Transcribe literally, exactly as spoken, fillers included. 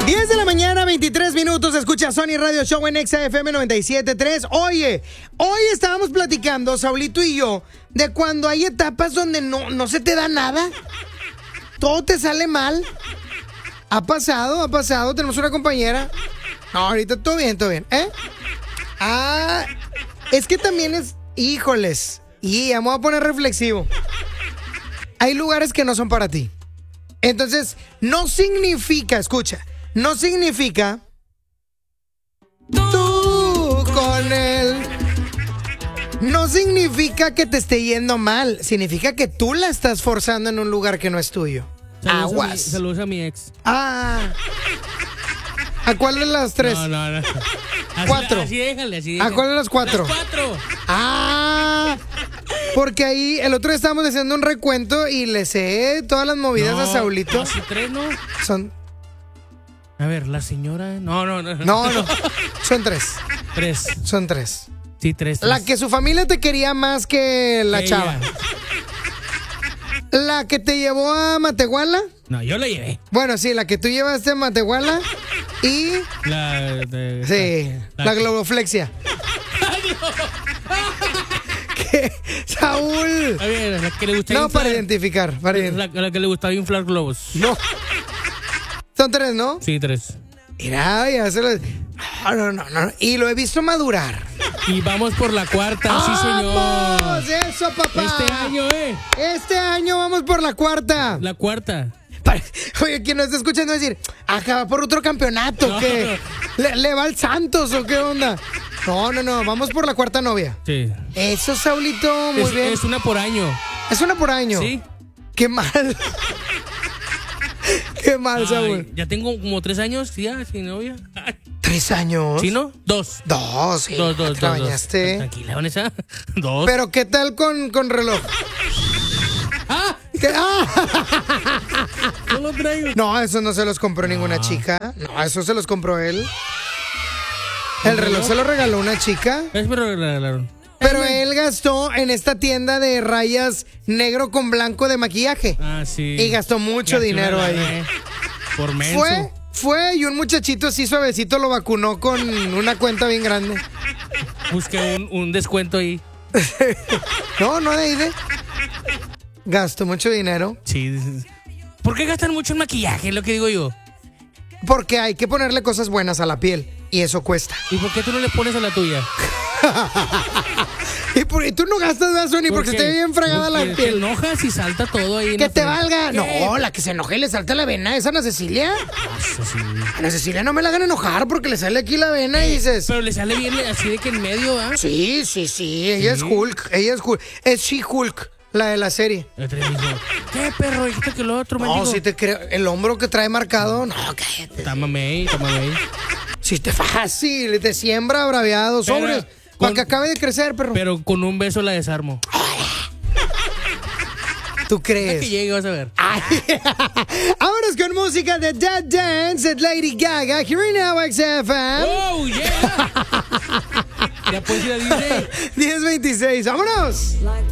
diez de la mañana, veintitrés minutos. Escucha Sony Radio Show en Exa F M noventa y siete punto tres. Oye, hoy estábamos platicando, Saulito y yo, de cuando hay etapas donde no, no se te da nada. Todo te sale mal. Ha pasado, ha pasado. Tenemos una compañera. No, ahorita todo bien, todo bien. ¿Eh? Ah, es que también es... Híjoles. Y ya me voy a poner reflexivo. Hay lugares que no son para ti. Entonces, no significa, escucha, no significa tú con él. No significa que te esté yendo mal. Significa que tú la estás forzando en un lugar que no es tuyo. Saludos Aguas. A mi, saludos a mi ex. Ah. ¿A cuál de las tres? No, no, no. Así, Cuatro. Así déjale, así déjale. ¿A cuál de las cuatro? Las cuatro. Ah. Porque ahí el otro día estábamos haciendo un recuento y le sé todas las movidas No, a Saulito. Así tres, ¿no? Son. A ver, la señora. No, no, no. No, no. Son tres. Tres. Son tres. Sí, tres. tres. La que su familia te quería más que la Ella. chava. La que te llevó a Matehuala. No, yo la llevé. Bueno, sí, la que tú llevaste a Matehuala. Y. La. De, Sí, la, la la que- globoflexia. ¿Qué? Saúl. A ver, la que le gustaba No, inflar. para identificar. Para identificar. La, la que le gustaba inflar globos. No. Son tres, ¿no? Sí, tres. Mira, ya se lo. No, no, no, no. Y lo he visto madurar. Y vamos por la cuarta, sí, señor. ¡Vamos! ¡Eso, papá! Este año, ¿eh? Este año vamos por la cuarta. La cuarta. Pare- Oye, quien nos está escuchando decir, acá va por otro campeonato, No. ¿qué? ¿Le, le va al Santos o qué onda? No, no, no, vamos por la cuarta novia. Sí. Eso, Saulito, muy es, bien. es una por año. Es una por año. Sí. Qué mal. Qué mal, Ay, Saúl. ya tengo como tres años ya sin novia. Ay. ¿Tres años? ¿Sí, no? Dos. Dos, sí. Dos, dos, ¿Te dos, la dos. bañaste? Tranquila, Vanessa. Dos. Pero, ¿qué tal con, con reloj? ¡Ah! ¿Qué? ¡Ah! No lo traigo. No, eso no se los compró ninguna chica. No, eso se los compró él. El reloj se lo regaló una chica. Es pero regalaron. Pero él gastó en esta tienda de rayas negro con blanco de maquillaje. Ah, sí. Y gastó mucho Gasté dinero una ahí. lana, eh. Por menso. Fue, fue y un muchachito así suavecito lo vacunó con una cuenta bien grande. Busqué un, un descuento ahí. No, no de ahí de. Gastó mucho dinero. Sí. ¿Por qué gastan mucho en maquillaje? Es lo que digo yo. Porque hay que ponerle cosas buenas a la piel. Y eso cuesta. ¿Y por qué tú no le pones a la tuya? Y, por, y tú no gastas, ¿verdad, Sony? Porque qué? esté bien fregada la Porque Te piel. enojas y salta todo ahí. en Que la te frente. valga. ¿Qué? No, la que se enoje y le salta la vena. ¿Esa Ana Cecilia? Eso sí. Ana Cecilia no me la hagan enojar porque le sale aquí la vena y dices. Pero le sale bien así de que en medio, ¿ah? Sí, sí, sí. Ella es Hulk. Ella es Hulk. Es She-Hulk, la de la serie. El otro día me dijo, ¿qué perro? Dijiste que lo otro, No, mendigo. si te creo. El hombro que trae marcado. No, cállate. Támame ahí, támame ahí. Si te fácil, te siembra braviado, Pero, sobres. con- Para que acabe de crecer, perro. Pero con un beso la desarmo. ¿Tú Que crees? llegue, vas a ver. Ay. Vámonos con música de Dead Dance de Lady Gaga. Here now, X F M. ¡Oh, yeah! Ya puedes ir a Disney. diez veintiséis. ¡Vámonos!